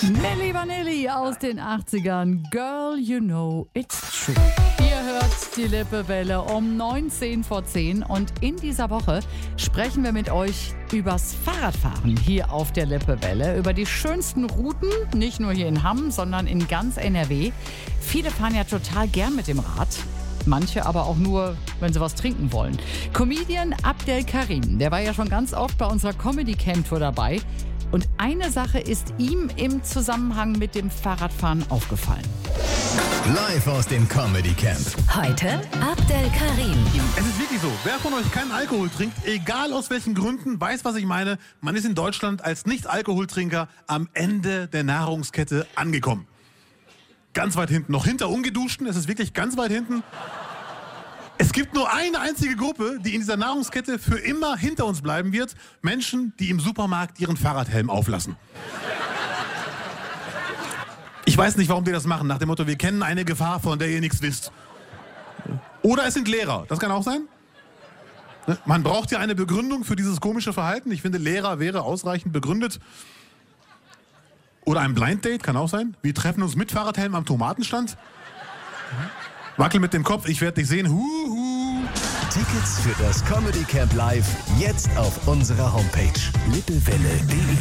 Milli Vanilli aus den 80ern. Girl, you know it's true. Ihr hört die Lippewelle um 19 vor 10 und in dieser Woche sprechen wir mit euch übers Fahrradfahren hier auf der Lippewelle, über die schönsten Routen, nicht nur hier in Hamm, sondern in ganz NRW. Viele fahren ja total gern mit dem Rad. Manche aber auch nur, wenn sie was trinken wollen. Comedian Abdel Karim, der war ja schon ganz oft bei unserer Comedy-Camp-Tour dabei. Und eine Sache ist ihm im Zusammenhang mit dem Fahrradfahren aufgefallen. Live aus dem Comedy Camp. Heute Abdel Karim. Es ist wirklich so, wer von euch keinen Alkohol trinkt, egal aus welchen Gründen, weiß, was ich meine. Man ist in Deutschland als Nicht-Alkoholtrinker am Ende der Nahrungskette angekommen. Ganz weit hinten, noch hinter Ungeduschten, es ist wirklich ganz weit hinten. Es gibt nur eine einzige Gruppe, die in dieser Nahrungskette für immer hinter uns bleiben wird. Menschen, die im Supermarkt ihren Fahrradhelm auflassen. Ich weiß nicht, warum die das machen, nach dem Motto, wir kennen eine Gefahr, von der ihr nichts wisst. Oder es sind Lehrer, das kann auch sein. Man braucht ja eine Begründung für dieses komische Verhalten. Ich finde, Lehrer wäre ausreichend begründet. Oder ein Blind Date, kann auch sein. Wir treffen uns mit Fahrradhelm am Tomatenstand. Wackel mit dem Kopf, ich werde dich sehen. Huhu. Tickets für das Comedy Camp Live jetzt auf unserer Homepage lippewelle.de.